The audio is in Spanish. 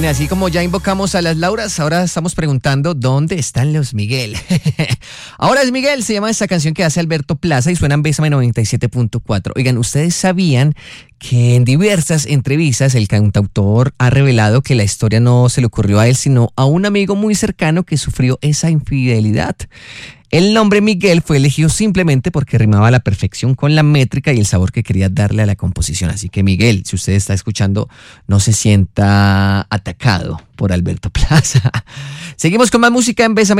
Bueno, así como ya invocamos a las Lauras, ahora estamos preguntando ¿dónde están los Miguel? Ahora es Miguel, se llama esta canción que hace Alberto Plaza y suena en Bésame 97.4. Oigan, ¿ustedes sabían que en diversas entrevistas el cantautor ha revelado que la historia no se le ocurrió a él, sino a un amigo muy cercano que sufrió esa infidelidad? El nombre Miguel fue elegido simplemente porque rimaba a la perfección con la métrica y el sabor que quería darle a la composición. Así que Miguel, si usted está escuchando, no se sienta atacado por Alberto Plaza. Seguimos con más música en Bésame